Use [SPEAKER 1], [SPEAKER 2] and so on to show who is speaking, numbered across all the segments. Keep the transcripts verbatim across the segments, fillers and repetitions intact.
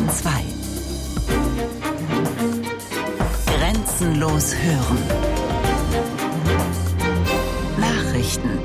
[SPEAKER 1] zwei. Grenzenlos hören. Nachrichten.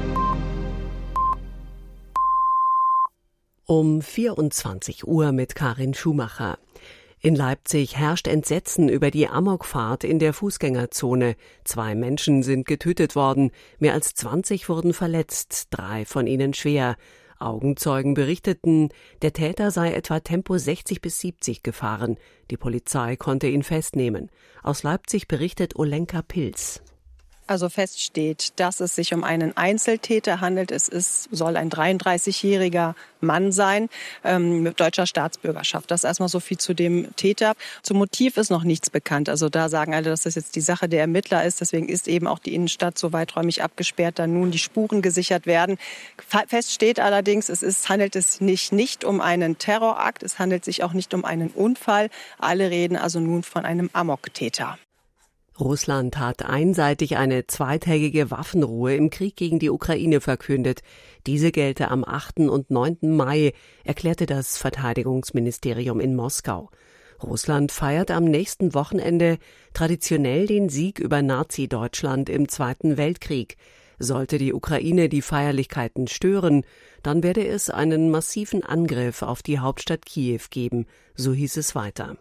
[SPEAKER 2] Um vierundzwanzig Uhr mit Karin Schumacher. In Leipzig herrscht Entsetzen über die Amokfahrt in der Fußgängerzone. Zwei Menschen sind getötet worden, mehr als zwanzig wurden verletzt, drei von ihnen schwer. Augenzeugen berichteten, der Täter sei etwa Tempo sechzig bis siebzig gefahren. Die Polizei konnte ihn festnehmen. Aus Leipzig berichtet Olenka Pilz.
[SPEAKER 3] Also fest steht, dass es sich um einen Einzeltäter handelt. Es ist, soll ein dreiunddreißigjähriger Mann sein, ähm, mit deutscher Staatsbürgerschaft. Das erstmal so viel zu dem Täter. Zum Motiv ist noch nichts bekannt. Also da sagen alle, dass das jetzt die Sache der Ermittler ist. Deswegen ist eben auch die Innenstadt so weiträumig abgesperrt, da nun die Spuren gesichert werden. Fest steht allerdings, es ist, handelt es sich nicht um einen Terrorakt. Es handelt sich auch nicht um einen Unfall. Alle reden also nun von einem Amoktäter.
[SPEAKER 2] Russland hat einseitig eine zweitägige Waffenruhe im Krieg gegen die Ukraine verkündet. Diese gelte am achten und neunten Mai, erklärte das Verteidigungsministerium in Moskau. Russland feiert am nächsten Wochenende traditionell den Sieg über Nazi-Deutschland im Zweiten Weltkrieg. Sollte die Ukraine die Feierlichkeiten stören, dann werde es einen massiven Angriff auf die Hauptstadt Kiew geben, so hieß es weiter.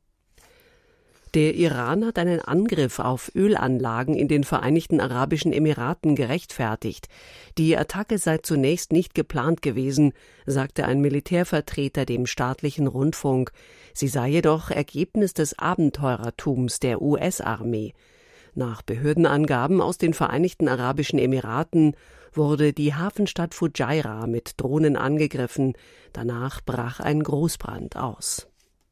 [SPEAKER 2] Der Iran hat einen Angriff auf Ölanlagen in den Vereinigten Arabischen Emiraten gerechtfertigt. Die Attacke sei zunächst nicht geplant gewesen, sagte ein Militärvertreter dem staatlichen Rundfunk. Sie sei jedoch Ergebnis des Abenteurertums der U S-Armee. Nach Behördenangaben aus den Vereinigten Arabischen Emiraten wurde die Hafenstadt Fujairah mit Drohnen angegriffen. Danach brach ein Großbrand aus.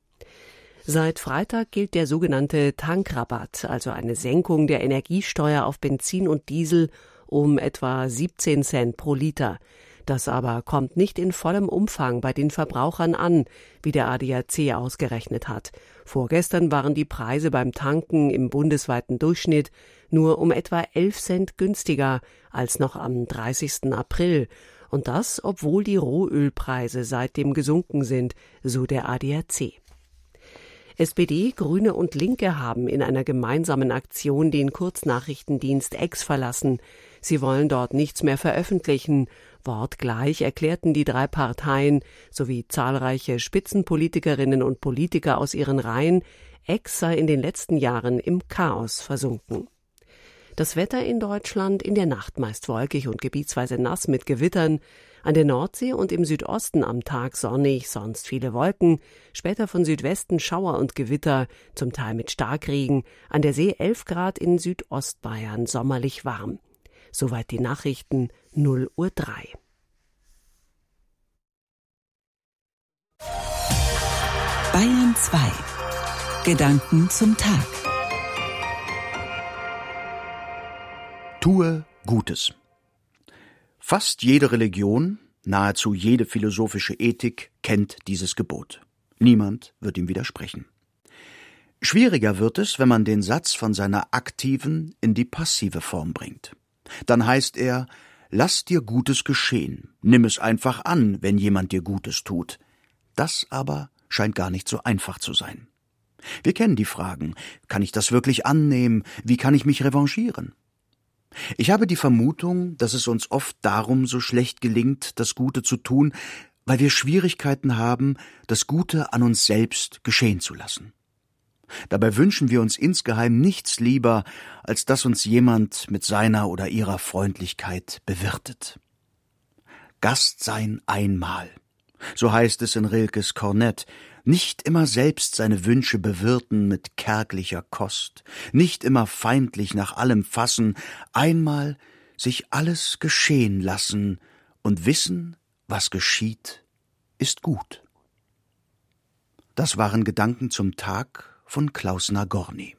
[SPEAKER 2] Seit Freitag gilt der sogenannte Tankrabatt, also eine Senkung der Energiesteuer auf Benzin und Diesel um etwa siebzehn Cent pro Liter. Das aber kommt nicht in vollem Umfang bei den Verbrauchern an, wie der A D A C ausgerechnet hat. Vorgestern waren die Preise beim Tanken im bundesweiten Durchschnitt nur um etwa elf Cent günstiger als noch am dreißigsten April. Und das, obwohl die Rohölpreise seitdem gesunken sind, so der A D A C. S P D, Grüne und Linke haben in einer gemeinsamen Aktion den Kurznachrichtendienst X verlassen. Sie wollen dort nichts mehr veröffentlichen. Wortgleich erklärten die drei Parteien sowie zahlreiche Spitzenpolitikerinnen und Politiker aus ihren Reihen, X sei in den letzten Jahren im Chaos versunken. Das Wetter in Deutschland: in der Nacht meist wolkig und gebietsweise nass mit Gewittern. An der Nordsee und im Südosten am Tag sonnig, sonst viele Wolken. Später von Südwesten Schauer und Gewitter, zum Teil mit Starkregen. An der See elf Grad in Südostbayern, sommerlich warm. Soweit die Nachrichten, null Uhr drei.
[SPEAKER 1] Bayern zwei. Gedanken zum Tag.
[SPEAKER 4] Tue Gutes. Fast jede Religion, nahezu jede philosophische Ethik kennt dieses Gebot. Niemand wird ihm widersprechen. Schwieriger wird es, wenn man den Satz von seiner aktiven in die passive Form bringt. Dann heißt er: Lass dir Gutes geschehen, nimm es einfach an, wenn jemand dir Gutes tut. Das aber scheint gar nicht so einfach zu sein. Wir kennen die Fragen: Kann ich das wirklich annehmen? Wie kann ich mich revanchieren? Ich habe die Vermutung, dass es uns oft darum so schlecht gelingt, das Gute zu tun, weil wir Schwierigkeiten haben, das Gute an uns selbst geschehen zu lassen. Dabei wünschen wir uns insgeheim nichts lieber, als dass uns jemand mit seiner oder ihrer Freundlichkeit bewirtet. Gast sein einmal, so heißt es in Rilkes Kornett. Nicht immer selbst seine Wünsche bewirten mit kärglicher Kost, nicht immer feindlich nach allem fassen, einmal sich alles geschehen lassen und wissen, was geschieht, ist gut. Das waren Gedanken zum Tag von Klaus Nagorny.